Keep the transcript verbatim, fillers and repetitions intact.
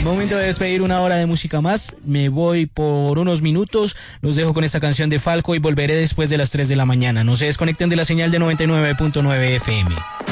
Momento de despedir una hora de música más. Me voy por unos minutos. Los dejo con esta canción de Falco y volveré después de las tres de la mañana. No se desconecten de la señal de noventa y nueve punto nueve F M.